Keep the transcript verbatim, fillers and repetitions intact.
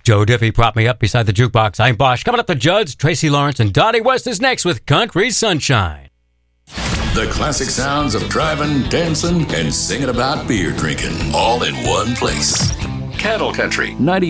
Joe Diffie propped me up beside the jukebox. I'm Bosch. Coming up, the Judds, Tracy Lawrence, and Donnie West is next with Country Sunshine. The classic sounds of driving, dancing, and singing about beer drinking, all in one place. Cattle Country ninety.